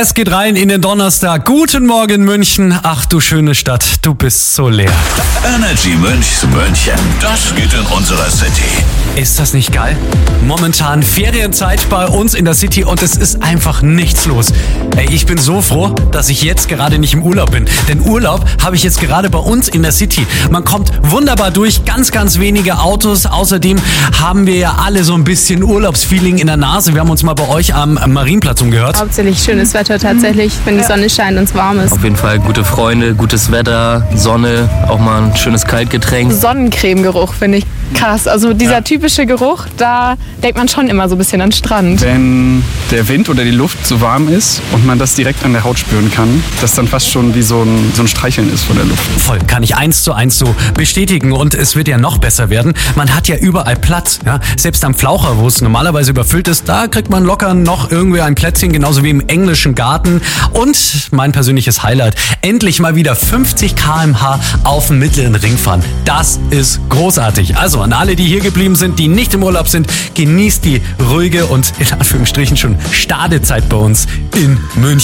Es geht rein in den Donnerstag. Guten Morgen München. Ach du schöne Stadt, du bist so leer. Energy München, das geht in unserer City. Ist das nicht geil? Momentan Ferienzeit bei uns in der City und es ist einfach nichts los. Ey, ich bin so froh, dass ich jetzt gerade nicht im Urlaub bin. Denn Urlaub habe ich jetzt gerade bei uns in der City. Man kommt wunderbar durch, ganz wenige Autos. Außerdem haben wir ja alle so ein bisschen Urlaubsfeeling in der Nase. Wir haben uns mal bei euch am Marienplatz umgehört. Hauptsächlich schönes Wetter tatsächlich, wenn die Sonne scheint und es warm ist. Auf jeden Fall gute Freunde, gutes Wetter, Sonne, auch mal ein schönes Kaltgetränk. Sonnencreme-Geruch finde ich krass. Also dieser typische Geruch, da denkt man schon immer so ein bisschen an den Strand. Wenn der Wind oder die Luft so warm ist und man das direkt an der Haut spüren kann, das dann fast schon wie so ein Streicheln ist von der Luft. Voll, kann ich 1:1 so bestätigen und es wird ja noch besser werden. Man hat ja überall Platz, ja. Selbst am Flaucher, wo es normalerweise überfüllt ist, da kriegt man locker noch irgendwie ein Plätzchen, genauso wie im englischen Garten. Und mein persönliches Highlight, endlich mal wieder 50 km/h auf dem mittleren Ring fahren. Das ist großartig. Also an alle, die hier geblieben sind, die nicht im Urlaub sind, genießt die ruhige und in Anführungsstrichen schon Stadezeit bei uns in München.